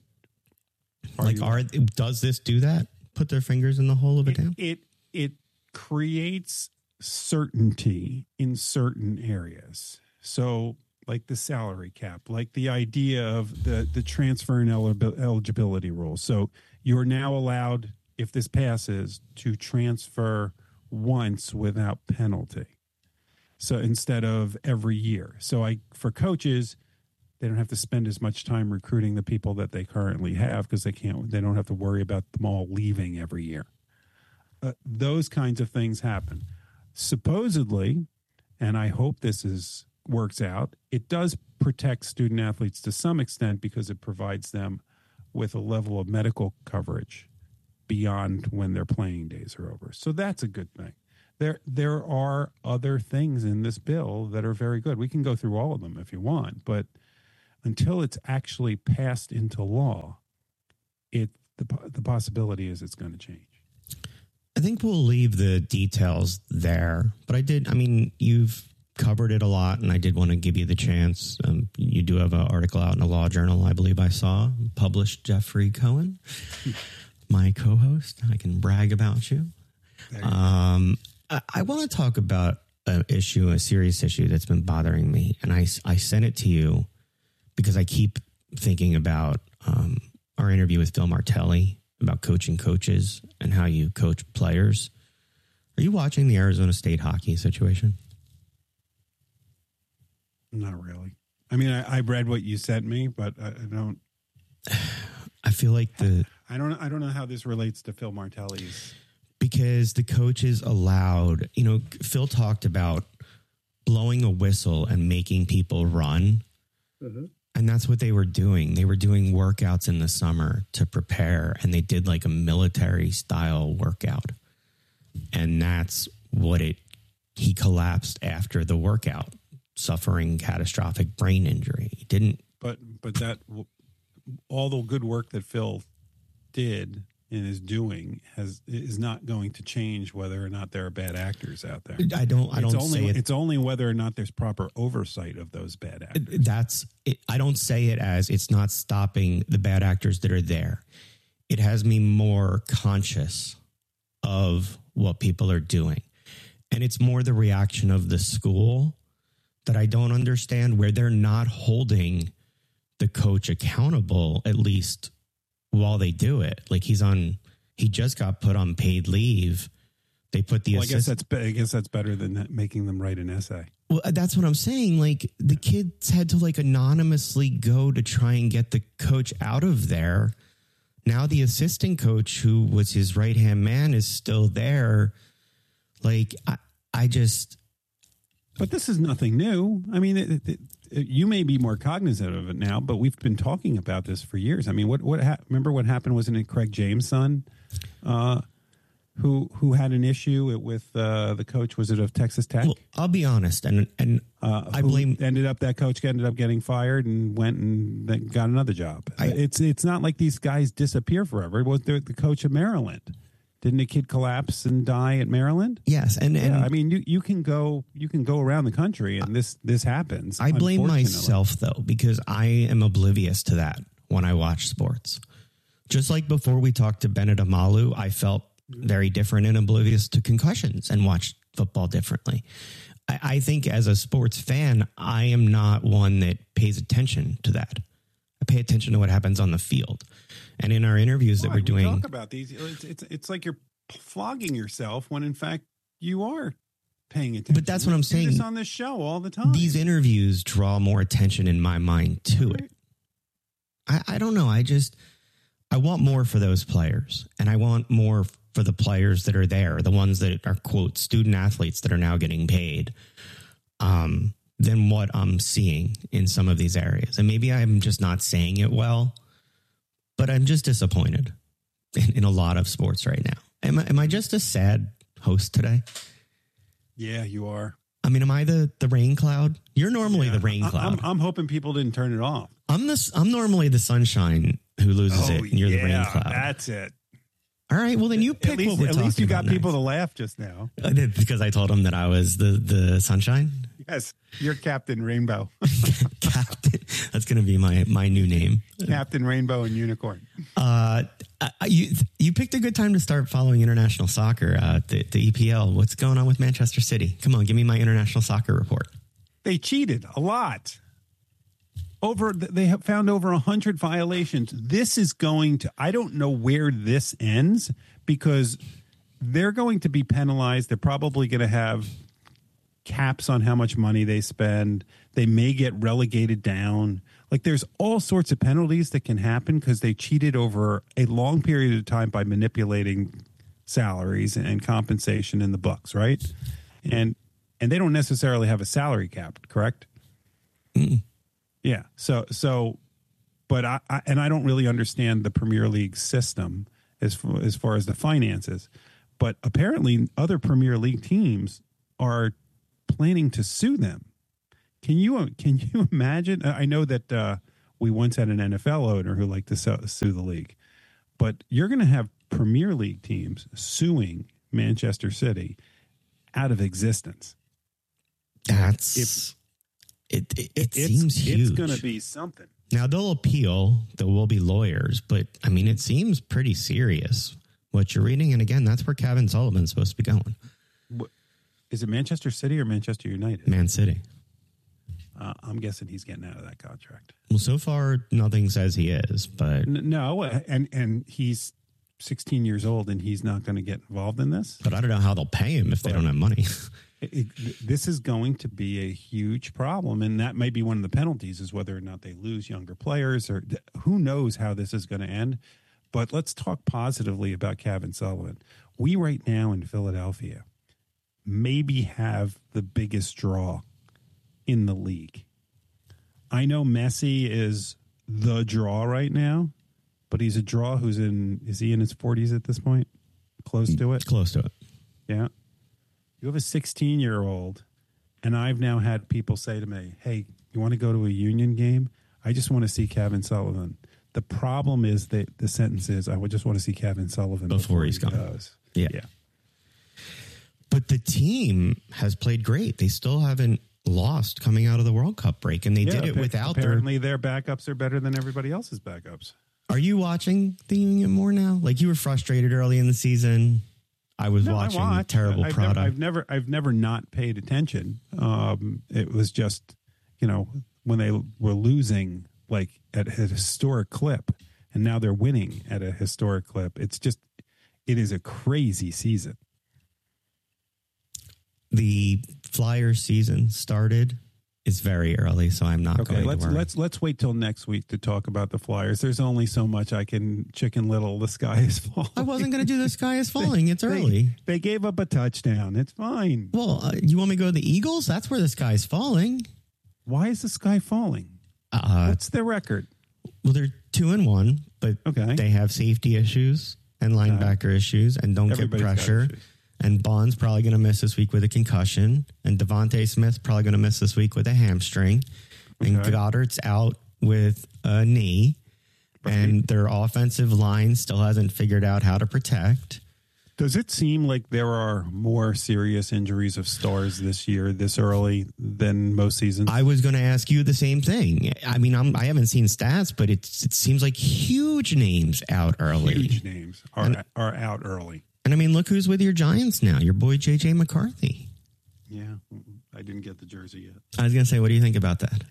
are like, you? are does this do that? Put their fingers in the hole of a it, dam? It it creates certainty in certain areas. So like the salary cap, like the idea of the, the transfer and eligibility rules. So you're now allowed, if this passes, to transfer once without penalty. So instead of every year. So I for coaches, they don't have to spend as much time recruiting the people that they currently have because they can't. They don't have to worry about them all leaving every year. Uh, those kinds of things happen. Supposedly, and I hope this is works out, it does protect student athletes to some extent because it provides them with a level of medical coverage beyond when their playing days are over. So that's a good thing. there there are other things in this bill that are very good. We can go through all of them if you want, but until it's actually passed into law, it the the possibility is it's going to change. I think we'll leave the details there, but I did. I mean, you've covered it a lot, and I did want to give you the chance. Um, you do have an article out in the Law Journal, I believe I saw, published Jeffrey Cohen, my co-host. I can brag about you. Um, I, I want to talk about an issue, a serious issue that's been bothering me, and I, I sent it to you because I keep thinking about um, our interview with Phil Martelli about coaching coaches and how you coach players. Are you watching the Arizona State hockey situation? Not really. I mean, I, I read what you sent me, but I, I don't. I feel like the I don't. I don't know how this relates to Phil Martelli's. Because the coaches allowed, you know, Phil talked about blowing a whistle and making people run, mm-hmm. and that's what they were doing. They were doing workouts in the summer to prepare, and they did like a military style workout, and that's what it. He collapsed after the workout, suffering catastrophic brain injury. He didn't. But but that all the good work that Phil did and is doing has is not going to change whether or not there are bad actors out there. I don't. I don't it's only, say it. It's only whether or not there's proper oversight of those bad actors. That's. It, I don't say it as it's not stopping the bad actors that are there. It has me more conscious of what people are doing, and it's more the reaction of the school that I don't understand, where they're not holding the coach accountable, at least while they do it. Like he's on, he just got put on paid leave. They put the well, assist- I guess that's I guess that's better than making them write an essay. Well, that's what I'm saying. Like the kids had to like anonymously go to try and get the coach out of there. Now the assistant coach, who was his right hand man, is still there. Like I, I just. But this is nothing new. I mean, it, it, it, you may be more cognizant of it now, but we've been talking about this for years. I mean, what what ha- remember what happened? Wasn't it Craig James' son, uh, who who had an issue with uh, the coach? Was it of Texas Tech? Well, I'll be honest, and and uh, I blame. Ended up that coach ended up getting fired and went and then got another job. I, it's it's not like these guys disappear forever. It was the, the coach of Maryland. Didn't a kid collapse and die at Maryland? Yes, and, and yeah, I mean, you, you can go you can go around the country, and this this happens. I blame myself though, because I am oblivious to that when I watch sports. Just like before we talked to Bennett Amalu, I felt very different and oblivious to concussions and watched football differently. I, I think as a sports fan, I am not one that pays attention to that. I pay attention to what happens on the field. And in our interviews that Why? we're doing, we talk about these. It's, it's it's like you're flogging yourself when in fact you are paying attention. But that's what we I'm do saying. This on this show all the time. These interviews draw more attention in my mind to right. it. I, I don't know. I just I want more for those players, and I want more for the players that are there, the ones that are quote student athletes that are now getting paid. Um. Than what I'm seeing in some of these areas. And maybe I'm just not saying it well, but I'm just disappointed in, in a lot of sports right now. Am I, am I just a sad host today? Yeah, you are. I mean, am I the, the rain cloud? You're normally yeah, the rain I, cloud. I'm, I'm hoping people didn't turn it off. I'm this. I'm normally the sunshine who loses oh, it, and you're yeah, the rain cloud. That's it. All right. Well, then you pick at least, what we're at talking least you got about people next. to laugh just now. I did, because I told them that I was the, the sunshine. Yes, you're Captain Rainbow. Captain. That's going to be my, my new name. Captain Rainbow and Unicorn. Uh, you you picked a good time to start following international soccer, uh, the, the E P L. What's going on with Manchester City? Come on, give me my international soccer report. They cheated a lot. Over, they have found over a hundred violations. This is going to, I don't know where this ends, because they're going to be penalized. They're probably going to have caps on how much money they spend. They may get relegated down. Like there's all sorts of penalties that can happen because they cheated over a long period of time by manipulating salaries and compensation in the books, right? And and they don't necessarily have a salary cap, correct? Mm. Yeah. So so, but I, I and I don't really understand the Premier League system as far, as far as the finances. but apparently other Premier League teams are planning to sue them. Can you can you imagine? I know that uh, we once had an N F L owner who liked to sue the league, but you're going to have Premier League teams suing Manchester City out of existence. That's if, it. It, it it's, seems huge. It's going to be something. Now they'll appeal. There will be lawyers, but I mean, it seems pretty serious what you're reading. And again, that's where Kevin Sullivan's supposed to be going. What, is it Manchester City or Manchester United? Man City. Uh, I'm guessing he's getting out of that contract. Well, so far nothing says he is, but N- no, and and he's sixteen years old, and he's not going to get involved in this. But I don't know how they'll pay him if they don't have money. It, it, this is going to be a huge problem, and that might be one of the penalties, is whether or not they lose younger players, or who knows how this is going to end. But let's talk positively about Kevin Sullivan. We right now in Philadelphia maybe have the biggest draw in the league. I know Messi is the draw right now, but he's a draw who's in, is he in his forties at this point? Close to it? Close to it. Yeah. You have a sixteen-year-old, and I've now had people say to me, hey, you want to go to a Union game? I just want to see Kevin Sullivan. The problem is that the sentence is, I would just want to see Kevin Sullivan before, before he's he gone. goes. Yeah. Yeah. But the team has played great. They still haven't lost coming out of the World Cup break, and they Yeah, did it appa- without their... Apparently their backups are better than everybody else's backups. Are you watching the Union more now? Like, you were frustrated early in the season. I was No, I watching watch. terrible I've product. Never, I've never, I've never not paid attention. Um, it was just, you know, when they were losing like at a historic clip, and now they're winning at a historic clip. It's just, it is a crazy season. The Flyers season started. It's very early, so I'm not Okay, going let's to worry. let's let's wait till next week to talk about the Flyers. There's only so much I can Chicken Little. The sky is falling. I wasn't going to do The Sky is Falling. It's early. They, they gave up a touchdown. It's fine. Well, uh, you want me to go to the Eagles? That's where the sky's falling. Why is the sky falling? Uh, What's their record? well, they're two and one, but Okay. they have safety issues and linebacker issues and don't get Everybody's got pressure. issues. And Bond's probably going to miss this week with a concussion. And Devontae Smith probably going to miss this week with a hamstring. And Okay. Goddard's out with a knee. And their offensive line still hasn't figured out how to protect. Does it seem like there are more serious injuries of stars this year, this early, than most seasons? I was going to ask you the same thing. I mean, I'm, I haven't seen stats, but it's, it seems like huge names out early. Huge names are And- are out early. And I mean, look who's with your Giants now. Your boy, J J McCarthy. Yeah, I didn't get the jersey yet. I was going to say, what do you think about that?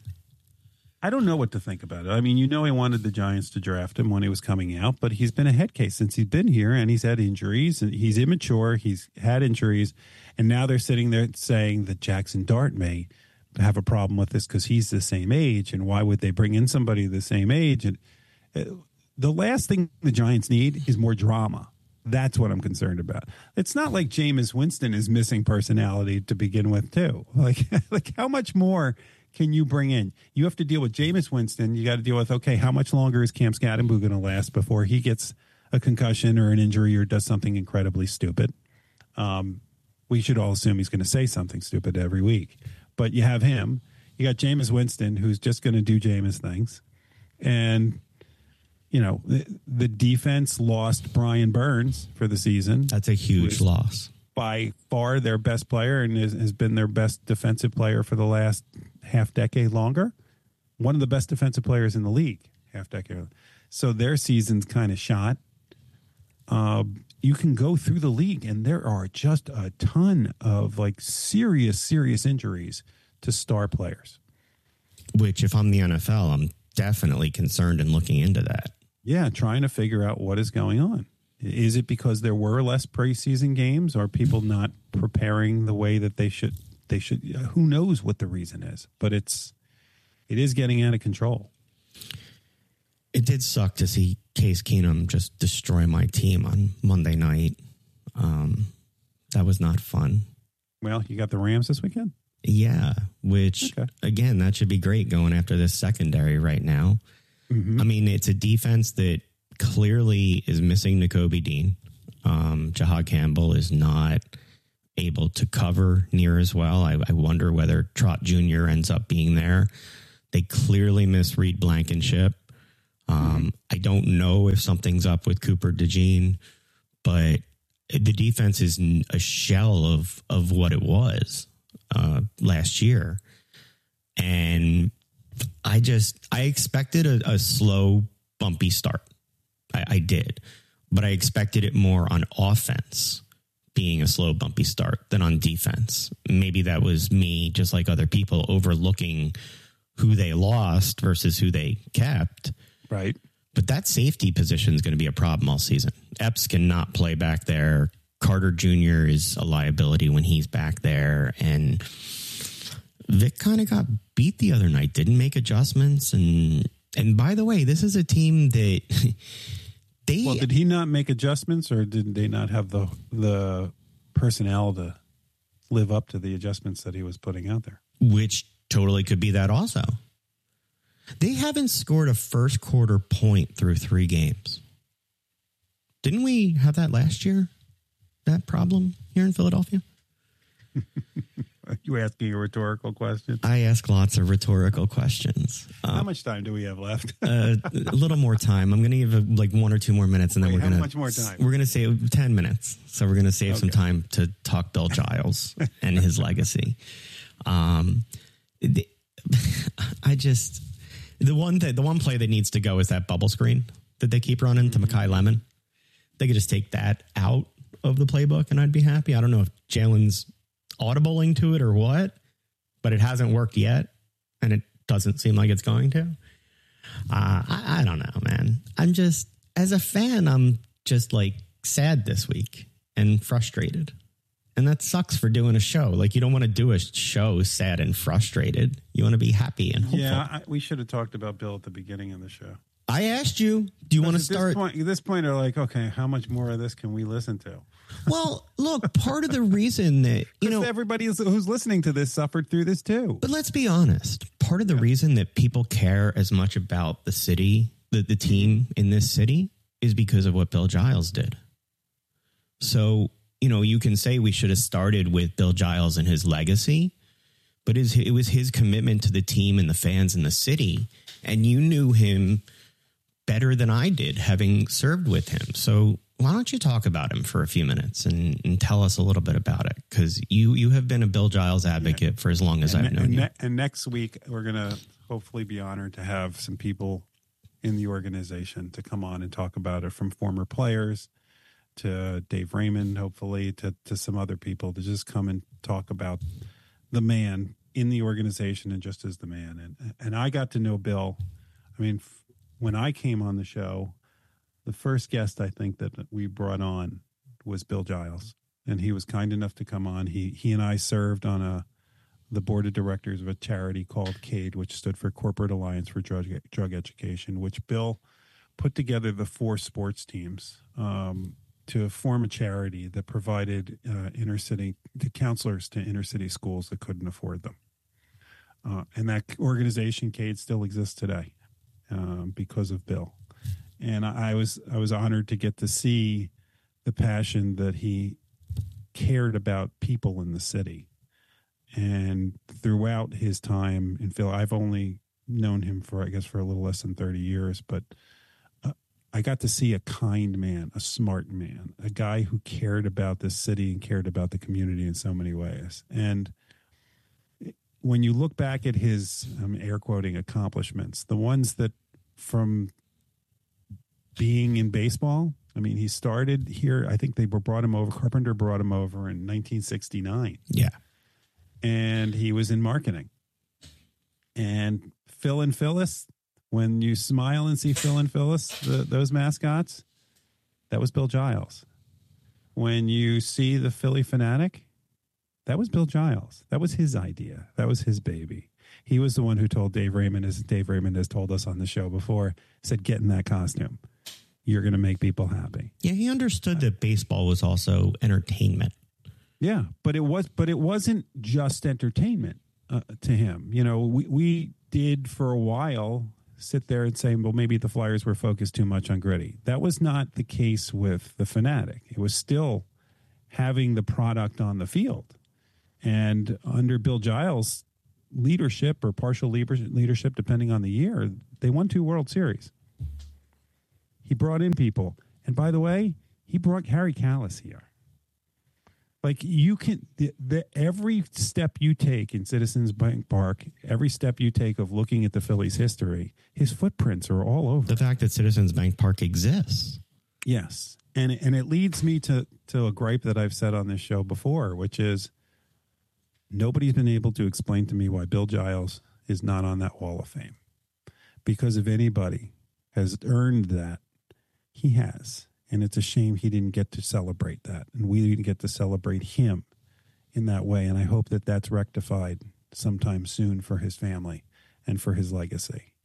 I don't know what to think about it. I mean, you know, he wanted the Giants to draft him when he was coming out, but he's been a head case since he's been here, and he's had injuries, and he's immature. He's had injuries, and now they're sitting there saying that Jackson Dart may have a problem with this because he's the same age, and why would they bring in somebody the same age? And uh, the last thing the Giants need is more drama. That's what I'm concerned about. It's not like Jameis Winston is missing personality to begin with, too. Like, like how much more can you bring in? You have to deal with Jameis Winston. You got to deal with, okay, how much longer is Cam Scattenboo going to last before he gets a concussion or an injury or does something incredibly stupid? Um, we should all assume he's going to say something stupid every week. But you have him. You got Jameis Winston, who's just going to do Jameis things. And you know, the, the defense lost Brian Burns for the season. That's a huge loss. By far their best player and is, has been their best defensive player for the last half decade longer. One of the best defensive players in the league, half decade. So their season's kind of shot. Uh, you can go through the league and there are just a ton of like serious, serious injuries to star players. Which, if I'm the N F L, I'm definitely concerned and looking into that. Yeah, trying to figure out what is going on. Is it because there were less preseason games? Are people not preparing the way that they should? They should. Who knows what the reason is? But it's it is getting out of control. It did suck to see Case Keenum just destroy my team on Monday night. Um, that was not fun. Well, you got the Rams this weekend. Yeah, which Okay. again, that should be great going after this secondary right now. Mm-hmm. I mean, it's a defense that clearly is missing Nakobe Dean. Um, Jahad Campbell is not able to cover near as well. I, I wonder whether Trot Junior ends up being there. They clearly miss Reed Blankenship. Um, mm-hmm. I don't know if something's up with Cooper DeJean, but the defense is a shell of, of what it was uh, last year. And I just, I expected a, a slow, bumpy start. I, I did, but I expected it more on offense being a slow, bumpy start than on defense. Maybe that was me, just like other people, overlooking who they lost versus who they kept. Right. But that safety position is going to be a problem all season. Epps cannot play back there. Carter Junior is a liability when he's back there. And Vic kind of got beat the other night, didn't make adjustments. And and by the way, this is a team that they... Well, did he not make adjustments, or did they not have the the personnel to live up to the adjustments that he was putting out there? Which totally could be that also. They haven't scored a first quarter point through three games. Didn't we have that last year? That problem here in Philadelphia? Are you asking a rhetorical question? I ask lots of rhetorical questions. How um, much time do we have left? uh, a little more time. I'm going to give it like one or two more minutes, and then Wait, we're going to. How much more time? We're going to save ten minutes. So we're going to save Okay. some time to talk Bill Giles and his legacy. Um, the, I just the one that the one play that needs to go is that bubble screen that they keep running to Mekhi Lemon. They could just take that out of the playbook, and I'd be happy. I don't know if Jalen's audibling to it or what, but it hasn't worked yet, and it doesn't seem like it's going to. Uh, I, I don't know, man. I'm just, as a fan, I'm just like sad this week and frustrated. And that sucks for doing a show. Like, you don't want to do a show sad and frustrated. You want to be happy and hopeful. Yeah, I, we should have talked about Bill at the beginning of the show. I asked you, do you want to At start? This point, at this point, are like, okay, how much more of this can we listen to? Well, look, part of the reason that, you know, everybody who's listening to this suffered through this too. But let's be honest. Part of the yeah. reason that people care as much about the city, the, the team in this city, is because of what Bill Giles did. So, you know, you can say we should have started with Bill Giles and his legacy, but his, it was his commitment to the team and the fans in the city. And you knew him better than I did, having served with him. So why don't you talk about him for a few minutes and, and tell us a little bit about it? Because you you have been a Bill Giles advocate yeah. for as long as and, I've known and you. Ne- and next week, we're going to hopefully be honored to have some people in the organization to come on and talk about it, from former players to Dave Raymond, hopefully, to, to some other people, to just come and talk about the man in the organization and just as the man. And, and I got to know Bill. I mean, f- when I came on the show, the first guest I think that we brought on was Bill Giles, and he was kind enough to come on. He he and I served on a the board of directors of a charity called CADE, which stood for Corporate Alliance for Drug Drug Education, which Bill put together the four sports teams um, to form a charity that provided uh, inner city to counselors to inner city schools that couldn't afford them. Uh, and that organization, CADE, still exists today um, because of Bill. And I was I was honored to get to see the passion that he cared about people in the city. And throughout his time in Phil, I've only known him for, I guess, for a little less than thirty years, but uh, I got to see a kind man, a smart man, a guy who cared about this city and cared about the community in so many ways. And when you look back at his, I'm air quoting, accomplishments, the ones that from being in baseball, I mean, he started here. I think they were brought him over. Carpenter brought him over in nineteen sixty-nine. Yeah. And he was in marketing. And Phil and Phyllis, when you smile and see Phil and Phyllis, the, those mascots, that was Bill Giles. When you see the Philly Fanatic, that was Bill Giles. That was his idea. That was his baby. He was the one who told Dave Raymond, as Dave Raymond has told us on the show before, said, get in that costume. You're going to make people happy. Yeah, he understood that baseball was also entertainment. Yeah, but it was, but it wasn't just entertainment uh, to him. You know, we, we did for a while sit there and say, well, maybe the Flyers were focused too much on Gritty. That was not the case with the Fanatic. It was still having the product on the field. And under Bill Giles' leadership or partial leadership, depending on the year, they won two World Series. He brought in people. And by the way, he brought Harry Kalas here. Like you can, the, the, every step you take in Citizens Bank Park, every step you take of looking at the Phillies' history, his footprints are all over. The fact that Citizens Bank Park exists. Yes. And, and it leads me to, to a gripe that I've said on this show before, which is nobody's been able to explain to me why Bill Giles is not on that Wall of Fame. Because if anybody has earned that, he has. And it's a shame he didn't get to celebrate that. And we didn't get to celebrate him in that way. And I hope that that's rectified sometime soon for his family and for his legacy.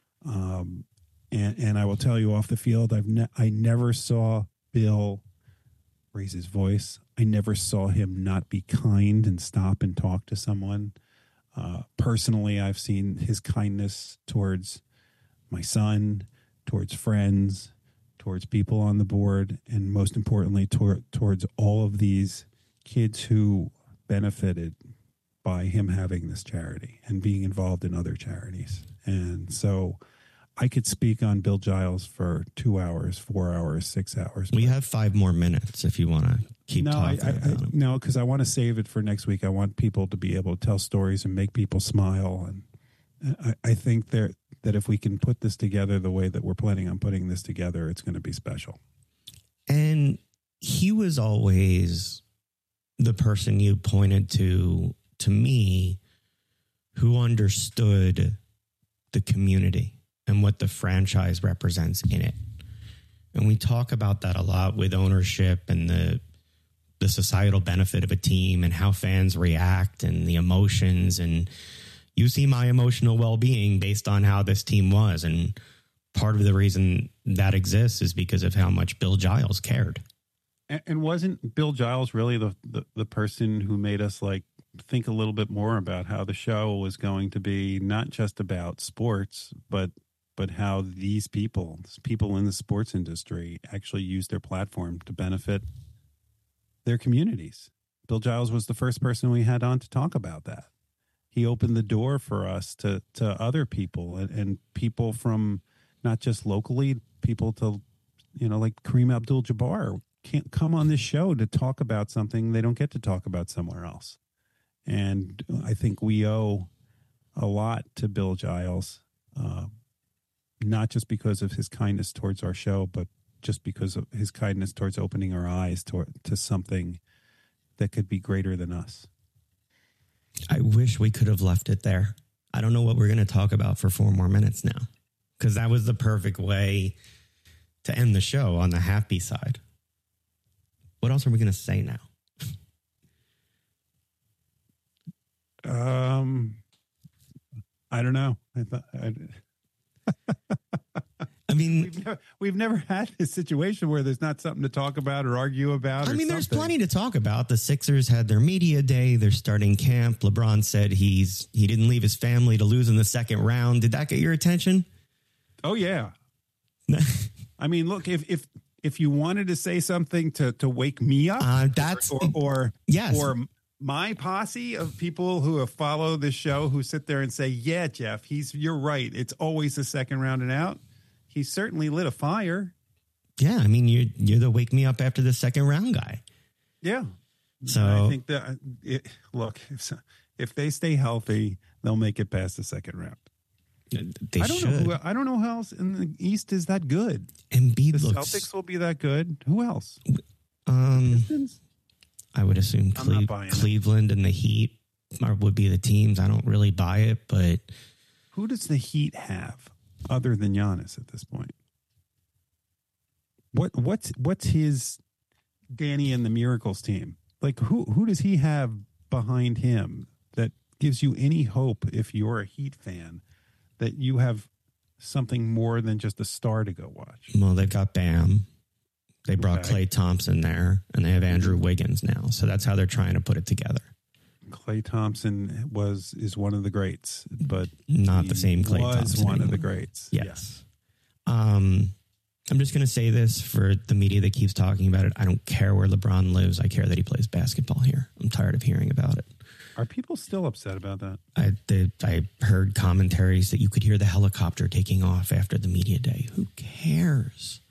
Um, and, and I will tell you off the field, I've ne- I never saw Bill raise his voice. I never saw him not be kind and stop and talk to someone. Uh, personally, I've seen his kindness towards my son, towards friends, towards people on the board, and most importantly, tor- towards all of these kids who benefited by him having this charity and being involved in other charities. And so I could speak on Bill Giles for two hours, four hours, six hours. We have five more minutes if you want to keep no, talking I, I, about I, it. No, because I want to save it for next week. I want people to be able to tell stories and make people smile. And I, I think there that if we can put this together the way that we're planning on putting this together, it's going to be special. And he was always the person you pointed to, to me, who understood the community and what the franchise represents in it. And we talk about that a lot with ownership and the the societal benefit of a team and how fans react and the emotions. And you see my emotional well-being based on how this team was. And part of the reason that exists is because of how much Bill Giles cared. And, and wasn't Bill Giles really the, the, the person who made us like think a little bit more about how the show was going to be not just about sports, but but how these people, people in the sports industry actually use their platform to benefit their communities. Bill Giles was the first person we had on to talk about that. He opened the door for us to, to other people and, and people from not just locally, people to, you know, like Kareem Abdul-Jabbar can't come on this show to talk about something they don't get to talk about somewhere else. And I think we owe a lot to Bill Giles, uh, not just because of his kindness towards our show, but just because of his kindness towards opening our eyes to, to something that could be greater than us. I wish we could have left it there. I don't know what we're going to talk about for four more minutes now, because that was the perfect way to end the show on the happy side. What else are we going to say now? Um, I don't know. I thought I, I mean, we've never, we've never had a situation where there's not something to talk about or argue about. I or mean, there's something. plenty to talk about. The Sixers had their media day. They're starting camp. LeBron said he's he didn't leave his family to lose in the second round. Did that get your attention? Oh yeah. I mean, look, if if if you wanted to say something to to wake me up, uh, that's or, or, or yes, or my posse of people who have followed this show who sit there and say, "Yeah, Jeff, he's you're right. It's always the second round and out." He certainly lit a fire. Yeah, I mean, you're you're the wake me up after the second round guy. Yeah. So I think that it, look, if if they stay healthy, they'll make it past the second round. They I don't should. know. Who, I don't know who else in the East is that good. Embiid The looks. Celtics will be that good. Who else? Um, Pistons? I would assume I'm not Cle- buying it. Cleveland and the Heat are, would be the teams. I don't really buy it, but Who does the Heat have other than Giannis at this point? What what's what's his Danny and the Miracles team? Like who who does he have behind him that gives you any hope if you're a Heat fan that you have something more than just a star to go watch? well, they've got Bam. They brought Okay. Klay Thompson there, and they have Andrew Wiggins now. So that's how they're trying to put it together. Klay Thompson was is one of the greats, but not the same Klay was Thompson. one anymore. of the greats. Yes. Yeah. Um, I'm just going to say this for the media that keeps talking about it. I don't care where LeBron lives. I care that he plays basketball here. I'm tired of hearing about it. Are people still upset about that? I the, I heard commentaries that you could hear the helicopter taking off after the media day. Who cares?